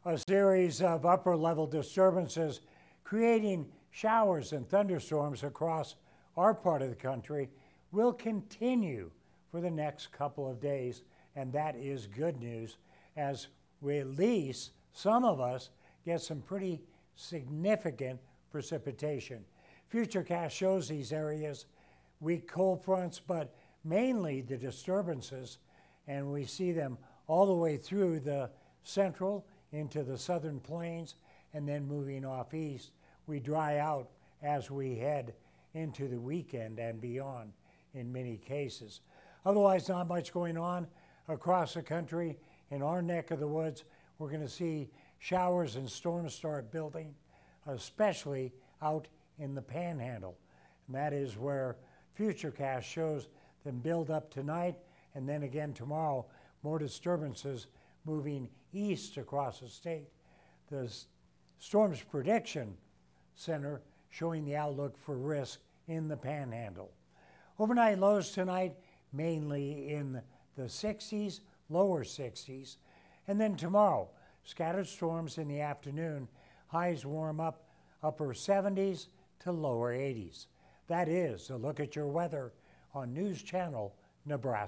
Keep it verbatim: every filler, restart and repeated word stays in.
A series of upper level disturbances creating showers and thunderstorms across our part of the country will continue for the next couple of days, and that is good news, as we, at least some of us, get some pretty significant precipitation. Futurecast shows these areas weak cold fronts, but mainly the disturbances, and we see them all the way through the central into the southern plains, and then moving off east. We dry out as we head into the weekend and beyond in many cases. Otherwise, not much going on across the country. In our neck of the woods, we're going to see showers and storms start building, especially out in the Panhandle. And that is where Futurecast shows them build up tonight, and then again tomorrow, more disturbances moving east across the state. The Storms Prediction Center showing the outlook for risk in the Panhandle. Overnight lows tonight, mainly in the sixties, lower sixties. And then tomorrow, scattered storms in the afternoon, highs warm up upper seventies to lower eighties. That is a look at your weather on News Channel Nebraska.